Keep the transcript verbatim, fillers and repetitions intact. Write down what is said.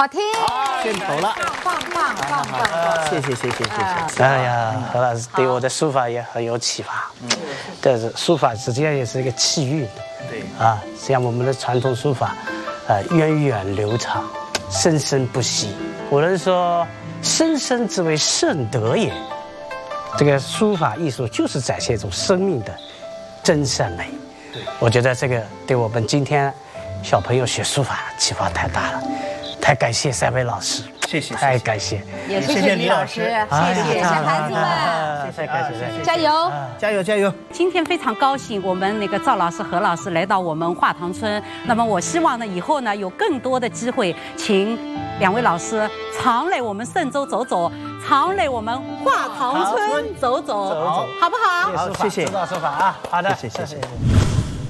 好听， 献头了， 棒棒棒棒棒！ 谢谢谢谢谢谢。 哎呀，何老师对我的书法也很有启发。嗯，但是书法实际上也是一个气韵。 对啊，实际上我们的传统书法，呃，源远流长，生生不息。古人说：“生生之为圣德也。”这个书法艺术就是展现一种生命的真善美。对，我觉得这个对我们今天小朋友学书法启发太大了，太感谢三位老师， 谢谢， 太感谢， 也谢谢李老师，谢谢谢谢孩子们， 谢谢感谢， 加油， 加油加油！ 今天非常高兴，我们那个赵老师、何老师来到我们画堂村。那么我希望呢，以后呢有更多的机会，请两位老师常来我们嵊州走走，常来我们画堂村走走，好不好？ 好，谢谢。 指导书法啊，好的， 谢谢谢谢。